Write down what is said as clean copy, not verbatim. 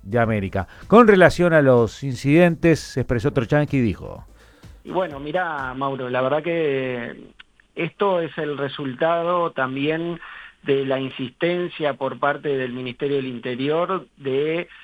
de América. Con relación a los incidentes, se expresó Trochansky y dijo: Y bueno, mira, Mauro, la verdad que esto es el resultado también de la insistencia por parte del Ministerio del Interior de